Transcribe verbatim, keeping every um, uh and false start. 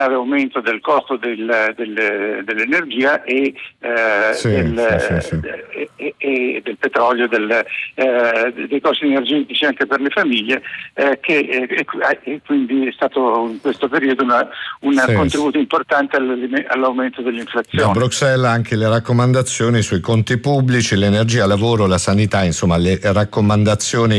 aumento del costo del, del, dell'energia e, eh, sì, del, sì, sì, sì. E, e del petrolio, del, eh, dei costi energetici anche per le famiglie, eh, che e, e quindi è stato in questo periodo una, un sì, contributo importante all'aumento dell'inflazione. Da Bruxelles anche le raccomandazioni sui conti pubblici, l'energia, il lavoro, la sanità, insomma le raccomandazioni